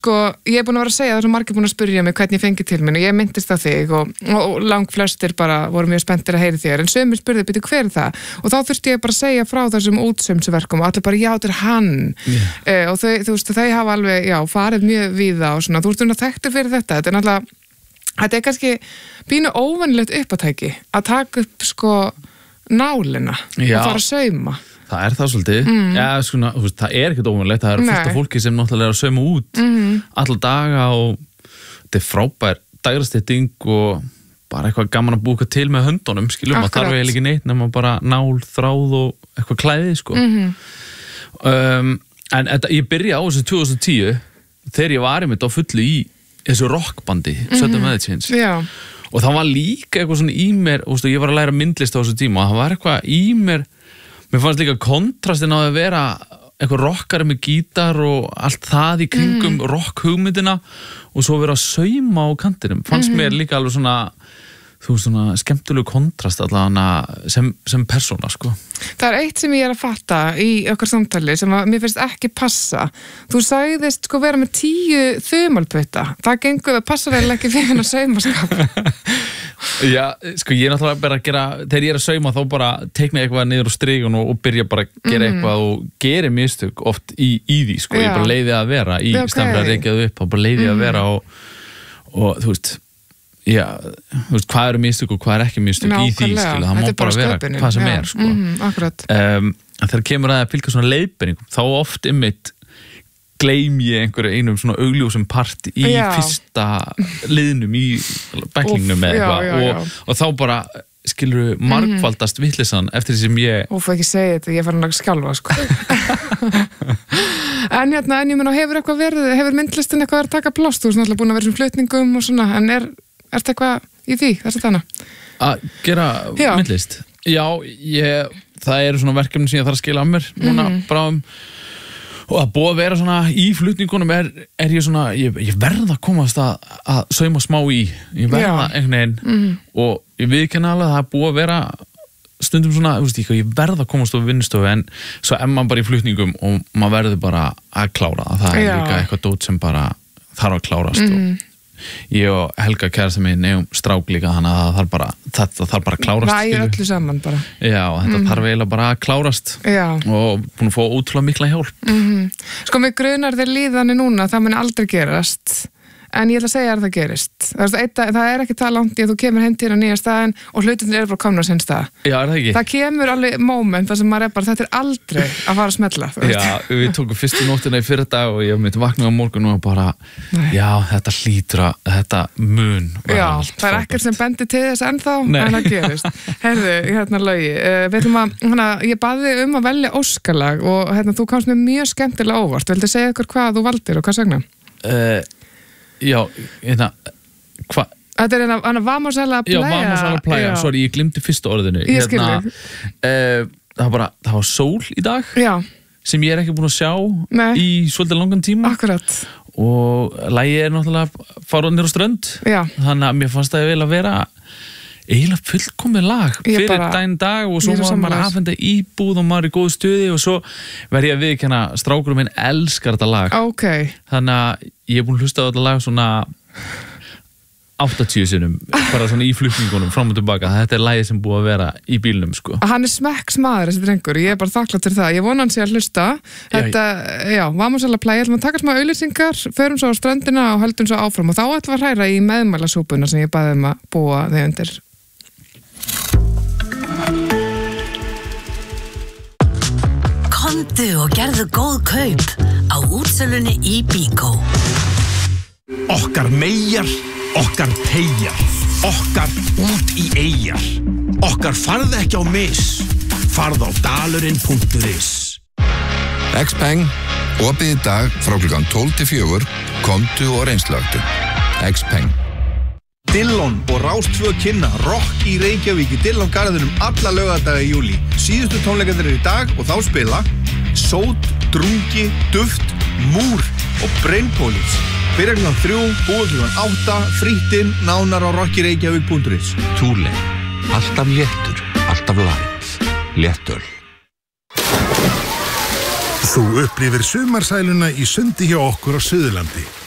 Sko, ég búin að vera að segja það sem margir búin að spyrja mig hvernig ég fengi til minn og ég myndist á þig og lang flestir bara voru mjög spenntir að heyra þér en sömur spurði, byrju, hver er það? Og þá þurfti ég bara að segja frá þessum útsaumsverkum og allir bara, já, þetta er hann og þú veist, þau hafa alveg, já, farið mjög víða og svona, þú veist, þekktur fyrir þetta er náttúrulega, þetta er kannski pínu óvanlegt uppátæki að taka upp, sko, nálina og fara að sauma. Það er það svolítið, svona, veist, það er ekkert óvanlegt, það fullt af fólki sem náttúrulega er að sauma út alla daga og þetta er frábær dægrastytting og bara eitthvað gaman að búka til með höndunum, skiljum, maður þarf eiginlega ekki neitt nema bara nál, þráð og eitthvað klæði, sko. En ég byrja á þessu 2010 þegar ég var einmitt á fullu í þessu rockbandi, Sudden Medicines. Og það var líka eitthvað svona í mér, ég var að læra myndlist á þessu tíma og það var eitthvað í mér fannst líka kontrastin á að vera eitthvað rockari með gítar og allt það í kringum rockhugmyndina og svo vera að sauma á kantinum. Fannst mér líka alveg svona, þú veist, svona skemmtilegu kontrast allavega sem persóna, sko. Það er eitt sem ég er að fatta í okkar samtali sem að mér finnst ekki passa. Þú sagðist, sko, vera með 10 þumalputta. Það gengur, það passar eiginlega ekki fyrir hennar saumaskap. Já, sko, ég er náttúrulega bara að gera, þegar ég er að sauma þá bara teikna eitthvað niður á strigun og byrja bara að gera eitthvað og gera mistök oft í því, sko. Ég bara leiði að vera í stafnlega reykjaðu upp og bara leiði að vera og þú veist, já, þú veist, hvað eru mistök og hvað er ekki mistök í því, skilu, það má bara vera hvað sem er, sko. Akkurat. Þegar kemur að fylgja svona leiðbeiningum, þá oft einmitt gleym ég einum svona augljósum part í fyrsta liðnum í bæklingnum eða eitthvað og þá bara, skilur margfaldast vitleysan eftir því sem ég ekki segja þetta, ég fann að skjálfa, sko. En ég meina, hefur myndlistin eitthvað að taka pláss, þú veist, náttúrulega búin að vera sem flutningum og svona, en er þetta eitthvað í því, þessi þannig? Að gera myndlist? Já, það eru svona verkefni sem ég þarf að skila að mér núna bráðum. Og að búið að vera svona í flutningunum er ég svona, ég verð að komast að sauma smá í, ég verð að einhvern veginn og ég viðkenna alveg að það er búið að vera stundum svona, ég verð að komast á vinnustofu en svo er maður bara í flutningum og maður verður bara að klára það er líka eitthvað dót sem bara þarf að klárast og ég og Helga kærasta mín eigum strák líka þannig að þetta þarf bara að klárast. Það er öllu saman bara. Já, þetta þarf eiginlega bara að klárast og búin að fá ótrúlega mikla hjálp. Sko, mig grunar þér líðanir núna, það muni aldrei gerast. En ég ætla að segja að það gerist. Það er ekki það langt í að þú kemur heim til á nýja staðinn og hlutinir eru bara komin á sinn stað. Já, er það ekki? Það kemur alveg moment þar sem maður er bara, þetta er aldrei að fara að smella. Já, við tókum fyrstu nóttina í fyrradag og ég myndi vakna á morgun og bara, já, þetta hlýtur að, þetta mun. Já, það er ekkert sem bendir til þess ennþá, en það gerist. Heyrðu, hérna Laugi, við ætlum að, ég baði þig að velja Óskalag og hérna, þú komst með mjög skemmtilega óvart. Viltu segja ykkur hvað þú valdir og hvað segna? Já, hvað? Þetta er hérna Vamos a la Playa. Já, Vamos a la Playa, sorry, ég glimti fyrsta orðinu. Ég skil þig. Það var sól í dag sem ég er ekki búin að sjá í svolítið langan tíma. Akkurat. Og lagið er náttúrulega fara niður á strönd. Já. Þannig að mér fannst það vel að vera eiginlega fullkomið lag fyrir daginn dag og svo var maður að afhenda íbúð og maður er í góðu stuði og svo verð ég að viðurkenna strákurum minn elskar þetta lag. Okay. Þannig að ég er búin að hlusta á þetta lag svona 80 sinnum, bara svona í flutningunum fram og tilbaka. Þetta er lagið sem búið að vera í bílnum, sko. Hann er smekksmaður, þessi drengur. Ég er bara þakklátt fyrir það. Ég vona hann sé að hlusta. Þetta, Vamos a la Playa. Ætlum að taka smá auglýsingar, förum svo á ströndina og höldum svo áfram og þá ætlum að hræra í meðmælasúpuna sem ég baði að búa þig undir. Komdu og gerðu góð kaup á útsölunni í Byko. Okkar meyjar, okkar teyjar, okkar út í eyjar. Okkar farð ekki á mis, farð á dalurinn.is. Xpeng, opið í dag frá klukkan 12 til 4, komdu og reynslögdu. Xpeng. Dillon og Rás 2 kynna Rock í Reykjavík í Dillon garðinum alla laugardaga í júlí. Síðustu tónleikarnir í dag og þá spila Sót, Drungi, Duft, Múr og Brainpolis. Byrja klukkan 3, búið klukkan 8, frítt inn, nánar á rockireykjavík.is. Thule, alltaf léttur, alltaf light. Léttöl. Þú upplifir sumarsæluna í sundi hjá okkur á Suðurlandi.